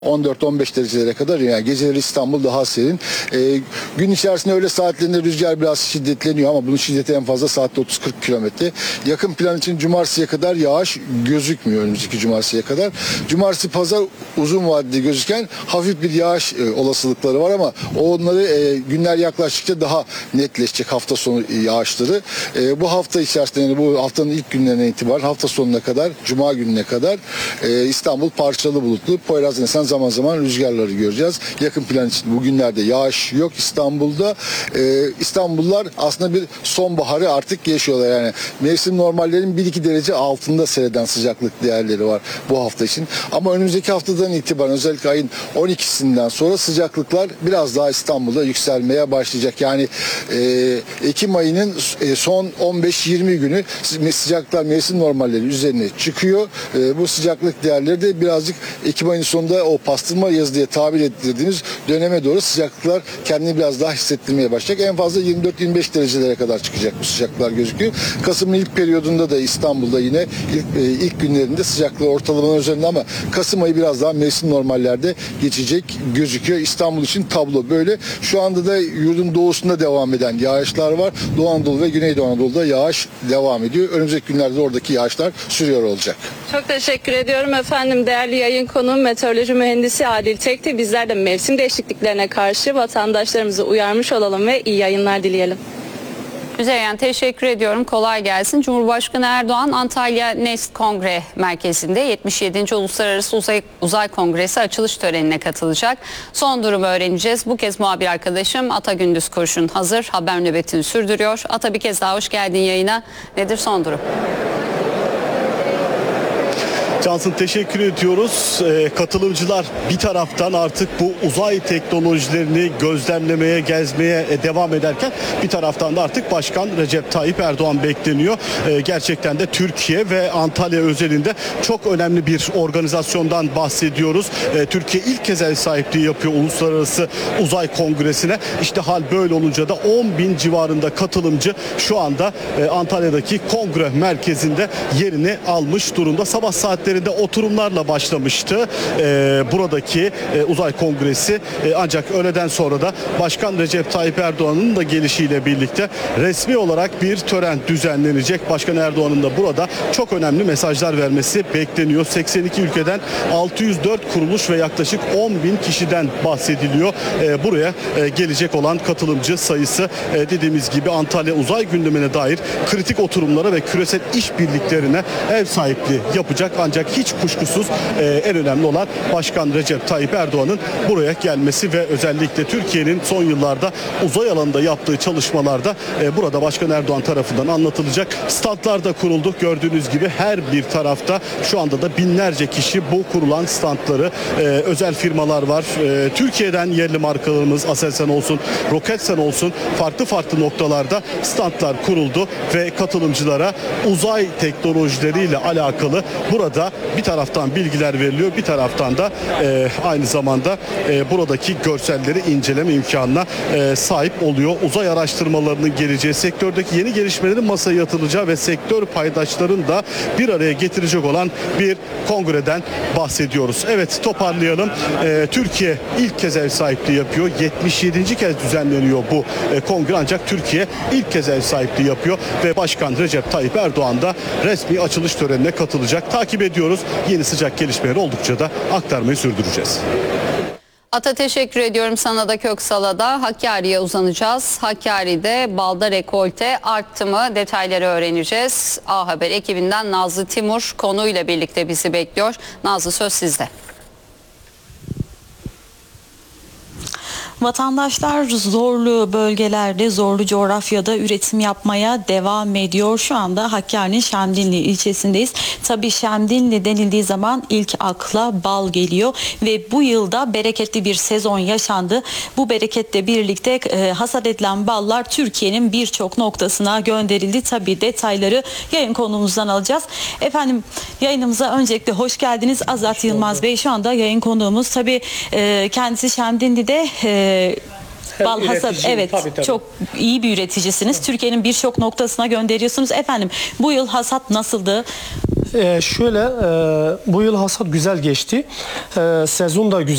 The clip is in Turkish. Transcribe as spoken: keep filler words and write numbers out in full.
on dört on beş derecelere kadar, yani geceleri İstanbul daha serin. Ee, gün içerisinde öğle saatlerinde rüzgar biraz şiddetleniyor ama bunun şiddeti en fazla saatte otuz kırk kilometre. Yakın plan için cumartesiye kadar yağış gözükmüyor, önümüzdeki cumartesiye kadar. Cumartesi pazar uzun vadede gözüken hafif bir yağış e, olasılıkları var ama onları e, günler yaklaştıkça daha netleşecek hafta sonu yağışları. E, bu hafta içerisinde, yani bu haftanın ilk günlerine itibaren hafta sonuna kadar, cuma gününe kadar e, İstanbul parçalı bulutlu, Poyraz Nesen zaman zaman rüzgarları göreceğiz. Yakın plan için bugünlerde yağış yok İstanbul'da. Ee, İstanbullular aslında bir sonbaharı artık yaşıyorlar. Yani mevsim normallerin bir iki derece altında seyreden sıcaklık değerleri var bu hafta için. Ama önümüzdeki haftadan itibaren, özellikle ayın on ikisinden sonra sıcaklıklar biraz daha İstanbul'da yükselmeye başlayacak. Yani e, Ekim ayının e, son on beş yirmi günü sıcaklıklar mevsim normalleri üzerine çıkıyor. E, bu sıcaklık değerleri de birazcık Ekim ayının sonunda o pastırma yazı diye tabir ettirdiğimiz döneme doğru sıcaklıklar kendini biraz daha hissettirmeye başlayacak. En fazla yirmi dört yirmi beş derecelere kadar çıkacak bu sıcaklıklar gözüküyor. Kasım'ın ilk periyodunda da İstanbul'da yine ilk, e, ilk günlerinde sıcaklığı ortalamanın üzerinde ama Kasım ayı biraz daha mevsim normallerde geçecek gözüküyor. İstanbul için tablo böyle. Şu anda da yurdun doğusunda devam eden yağışlar var. Doğu Anadolu ve Güneydoğu Anadolu'da yağış devam ediyor. Önümüzdeki günlerde oradaki yağışlar sürüyor olacak. Çok teşekkür ediyorum efendim. Değerli yayın konuğum meteoroloji mühendisi Adil Tekti. Bizler de mevsim değişikliklerine karşı vatandaşlarımızı uyarmış olalım ve iyi yayınlar dileyelim. Müzeyyen, teşekkür ediyorum. Kolay gelsin. Cumhurbaşkanı Erdoğan Antalya Nest Kongre Merkezi'nde yetmiş yedinci Uluslararası Uzay, Uzay Kongresi açılış törenine katılacak. Son durumu öğreneceğiz. Bu kez muhabir arkadaşım Ata Gündüz Kurşun hazır. Haber nöbetini sürdürüyor. Ata, bir kez daha hoş geldin yayına. Nedir son durum? Cansın, teşekkür ediyoruz. Ee, katılımcılar bir taraftan artık bu uzay teknolojilerini gözlemlemeye, gezmeye devam ederken bir taraftan da artık Başkan Recep Tayyip Erdoğan bekleniyor. Ee, gerçekten de Türkiye ve Antalya özelinde çok önemli bir organizasyondan bahsediyoruz. Ee, Türkiye ilk kez ev sahipliği yapıyor Uluslararası Uzay Kongresi'ne. İşte hal böyle olunca da on bin civarında katılımcı şu anda e, Antalya'daki kongre merkezinde yerini almış durumda. Sabah saatleri oturumlarla başlamıştı ee, buradaki e, uzay kongresi, e, ancak öğleden sonra da Başkan Recep Tayyip Erdoğan'ın da gelişiyle birlikte resmi olarak bir tören düzenlenecek. Başkan Erdoğan'ın da burada çok önemli mesajlar vermesi bekleniyor. seksen iki ülkeden altı yüz dört kuruluş ve yaklaşık on bin kişiden bahsediliyor. E, buraya e, gelecek olan katılımcı sayısı e, dediğimiz gibi Antalya uzay gündemine dair kritik oturumlara ve küresel işbirliklerine ev sahipliği yapacak. Ancak hiç kuşkusuz e, en önemli olan Başkan Recep Tayyip Erdoğan'ın buraya gelmesi ve özellikle Türkiye'nin son yıllarda uzay alanında yaptığı çalışmalarda e, burada Başkan Erdoğan tarafından anlatılacak. Standlar da kuruldu. Gördüğünüz gibi her bir tarafta şu anda da binlerce kişi bu kurulan standları, e, özel firmalar var. E, Türkiye'den yerli markalarımız Aselsan olsun, Roketsan olsun, farklı farklı noktalarda standlar kuruldu ve katılımcılara uzay teknolojileriyle alakalı burada bir taraftan bilgiler veriliyor, bir taraftan da e, aynı zamanda e, buradaki görselleri inceleme imkanına e, sahip oluyor. Uzay araştırmalarının geleceği, sektördeki yeni gelişmelerin masaya yatılacağı ve sektör paydaşlarını da bir araya getirecek olan bir kongreden bahsediyoruz. Evet, toparlayalım. E, Türkiye ilk kez ev sahipliği yapıyor. yetmiş yedinci kez düzenleniyor bu e, kongre, ancak Türkiye ilk kez ev sahipliği yapıyor ve Başkan Recep Tayyip Erdoğan da resmi açılış törenine katılacak. Takip ediyoruz. Yeni sıcak gelişmeler oldukça da aktarmayı sürdüreceğiz. Ata, teşekkür ediyorum sana da. Köksala'da Hakkari'ye uzanacağız. Hakkari'de balda rekolte arttı mı? Detayları öğreneceğiz. A Haber ekibinden Nazlı Timur konuyla birlikte bizi bekliyor. Nazlı, söz sizde. Vatandaşlar zorlu bölgelerde, zorlu coğrafyada üretim yapmaya devam ediyor. Şu anda Hakkari'nin Şemdinli ilçesindeyiz. Tabii Şemdinli denildiği zaman ilk akla bal geliyor ve bu yılda bereketli bir sezon yaşandı. Bu bereketle birlikte e, hasat edilen ballar Türkiye'nin birçok noktasına gönderildi. Tabii detayları yayın konuğumuzdan alacağız. Efendim, yayınımıza öncelikle hoş geldiniz. Azat Yılmaz Bey şu anda yayın konuğumuz. Tabii e, kendisi Şemdinli'de e, bal hasat, evet, tabii, tabii. Çok iyi bir üreticisiniz. Evet. Türkiye'nin birçok noktasına gönderiyorsunuz. Efendim, bu yıl hasat nasıldı? Ee, şöyle e, bu yıl hasat güzel geçti. Ee, sezon da güzel.